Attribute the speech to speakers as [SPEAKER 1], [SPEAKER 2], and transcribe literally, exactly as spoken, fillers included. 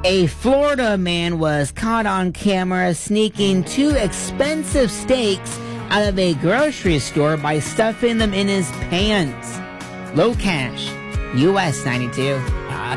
[SPEAKER 1] A Florida man was caught on camera sneaking two expensive steaks out of a grocery store by stuffing them in his pants. Low Cash, U S ninety-two.